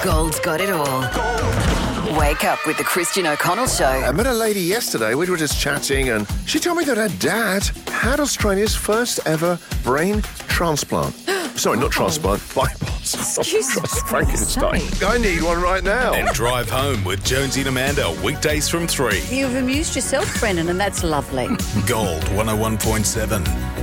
Gold's got it all. Wake up with the Christian O'Connell Show. I met a lady yesterday. We were just chatting, and she told me that her dad had Australia's first ever brain transplant. Sorry, not transplant, bypass. Jesus Frankenstein. I need one right now. And Drive Home with Jonesy and Amanda, weekdays from 3. You've amused yourself, Brendan, and that's lovely. Gold 101.7.